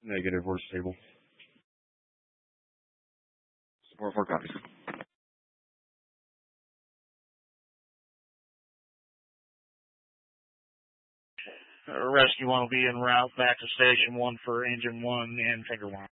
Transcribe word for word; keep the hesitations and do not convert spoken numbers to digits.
Negative, we're stable. Support four copies. Uh, Rescue one will be en route back to Station one for Engine one and Finger one.